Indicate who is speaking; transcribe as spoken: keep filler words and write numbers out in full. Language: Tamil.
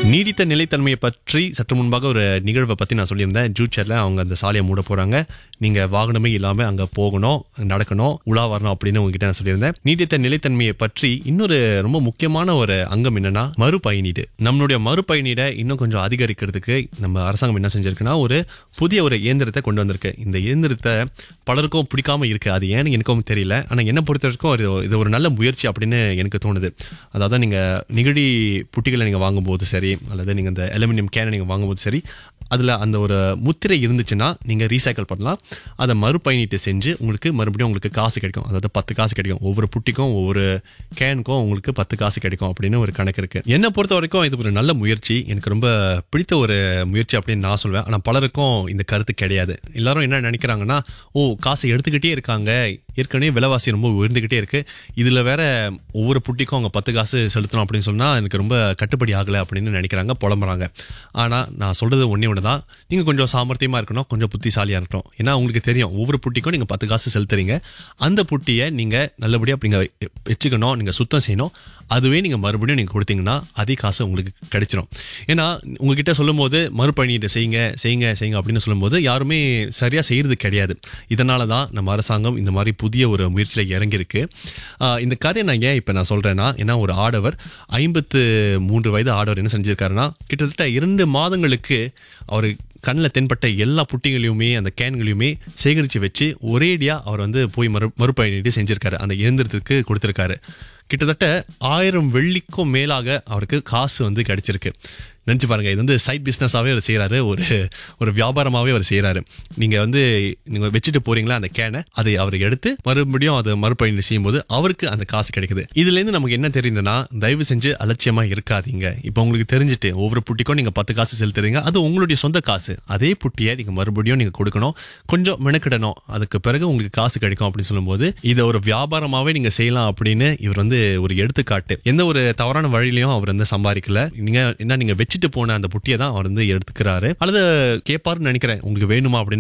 Speaker 1: நீடித்த நிலைத்தன்மையை பற்றி சற்று முன்பாக ஒரு நிகழ்வை பற்றி நான் சொல்லியிருந்தேன். ஜூச்சரில் அவங்க அந்த சாலையை மூட போகிறாங்க, நீங்கள் வாகனமே இல்லாமல் அங்கே போகணும், நடக்கணும், உலா வரணும் அப்படின்னு உங்ககிட்ட நான் சொல்லியிருந்தேன். நீடித்த நிலைத்தன்மையை பற்றி இன்னொரு ரொம்ப முக்கியமான ஒரு அங்கம் என்னன்னா மறுபயனீடு. நம்மளுடைய மறுபயனீடை இன்னும் கொஞ்சம் அதிகரிக்கிறதுக்கு நம்ம அரசாங்கம் என்ன செஞ்சிருக்குன்னா ஒரு புதிய ஒரு இயந்திரத்தை கொண்டு வந்திருக்கு. இந்த இயந்திரத்தை பலருக்கும் பிடிக்காம இருக்கு, அது ஏன்னு எனக்கும் தெரியல. ஆனால் என்ன பொறுத்த வரைக்கும் இது இது ஒரு நல்ல முயற்சி அப்படின்னு எனக்கு தோணுது. அதாவது நீங்கள் நெகிழி புட்டிகளை நீங்கள் வாங்கும்போது சரி, அல்லது நீங்கள் இந்த அலுமினியம் கேனை நீங்கள் வாங்கும்போது சரி, அதில் அந்த ஒரு முத்திரை இருந்துச்சுன்னா நீங்கள் ரீசைக்கிள் பண்ணலாம். அதை மறுபயனீட்டு செஞ்சு உங்களுக்கு மறுபடியும் உங்களுக்கு காசு கிடைக்கும். அதாவது பத்து காசு கிடைக்கும், ஒவ்வொரு புட்டிக்கும் ஒவ்வொரு கேனுக்கும் உங்களுக்கு பத்து காசு கிடைக்கும் அப்படின்னு ஒரு கணக்கு இருக்கு. என்னை பொறுத்த வரைக்கும் இது ஒரு நல்ல முயற்சி, எனக்கு ரொம்ப பிடித்த ஒரு முயற்சி அப்படின்னு நான் சொல்வேன். ஆனால் பலருக்கும் இந்த கருத்து கிடையாது. எல்லாரும் என்ன நினைக்கிறாங்கன்னா, ஓ காசை எடுத்துக்கிட்டே இருக்காங்க, ஏற்கனவே விலைவாசி ரொம்ப உயர்ந்துகிட்டே இருக்கு, இதுல வேற ஒவ்வொரு புட்டிக்கும் அவங்க பத்து காசு செலுத்தணும் அப்படின்னு சொன்னா எனக்கு ரொம்ப கட்டுப்படி ஆகலை அப்படின்னு நினைக்கிறாங்க, புலம்புறாங்க. ஆனா நான் சொல்றது ஒன்னே ஒண்ணுதான், நீங்க கொஞ்சம் சாமர்த்தியமா இருக்கணும், கொஞ்சம் புத்திசாலியா இருக்கணும். ஏன்னா உங்களுக்கு தெரியும் ஒவ்வொரு புட்டிக்கும் நீங்க பத்து காசு செலுத்துறீங்க, அந்த புட்டியை நீங்க நல்லபடியா நீங்க வச்சுக்கணும், நீங்க சுத்தம் செய்யணும். அதுவே நீங்க மறுபடியும் நீங்க கொடுத்தீங்கன்னா அதே காசு உங்களுக்கு கிடைச்சிடும். ஏன்னா உங்ககிட்ட சொல்லும் போது மறுபயனீடு செய்யுங்க செய்யுங்க செய்யுங்க அப்படின்னு சொல்லும் போது யாருமே சரியா செய்யறது கிடையாது. இதனாலதான் நம்ம அரசாங்கம் இந்த மாதிரி புதிய ஒரு முயற்சியில இறங்கியிருக்கு. இந்த கதையை நான் ஏன் இப்ப நான் சொல்றேன்னா, ஏன்னா ஒரு ஆடவர் ஐம்பத்து மூன்று வயது ஆடவர் என்ன செஞ்சிருக்காருன்னா, கிட்டத்தட்ட இரண்டு மாதங்களுக்கு அவரு கண்ணில் தென்பட்ட எல்லா புட்டிகளையுமே அந்த கேன்களையுமே சேகரித்து வச்சு ஒரேடியா அவர் வந்து போய் மறு மறுபயனீடு செஞ்சிருக்காரு, அந்த இயந்திரத்துக்கு கொடுத்துருக்காரு. கிட்டத்தட்ட ஆயிரம் வெள்ளிக்கும் மேலாக அவருக்கு காசு வந்து கிடைச்சிருக்கு. நினச்சி பாருங்க, இது வந்து சைட் பிஸ்னஸாகவே அவர் செய்கிறாரு, ஒரு ஒரு வியாபாரமாகவே அவர் செய்கிறாரு. நீங்கள் வந்து நீங்கள் வச்சுட்டு போறீங்களா அந்த கேனை, அதை அவர் எடுத்து மறுபடியும் அதை மறுபயனீடு செய்யும்போது அவருக்கு அந்த காசு கிடைக்குது. இதுலேருந்து நமக்கு என்ன தெரியுதுன்னா, தயவு செஞ்சு அலட்சியமாக இருக்காதீங்க. இப்போ உங்களுக்கு தெரிஞ்சுட்டு ஒவ்வொரு புட்டிக்கும் நீங்கள் பத்து காசு செலுத்துறீங்க, அது உங்களுடைய சொந்த காசு. அதே புட்டியை நீங்கள் மறுபடியும் நீங்கள் கொடுக்கணும், கொஞ்சம் மெனக்கிடணும், அதுக்கு பிறகு உங்களுக்கு காசு கிடைக்கும் அப்படின்னு சொல்லும்போது இதை ஒரு வியாபாரமாகவே நீங்கள் செய்யலாம் அப்படின்னு இவர் வந்து ஒரு எடுத்துக்காட்டு. எந்த ஒரு தவறான வழியிலையும் அவர் வந்து சம்பாதிக்கல. நீங்க என்ன நீங்க வச்சுட்டு போன அந்த புட்டியை தான் அவர் வந்து எடுத்துக்கிறாரு, அல்லது கேட்பாருன்னு நினைக்கிறேன், உங்களுக்கு வேணுமா அப்படின்னு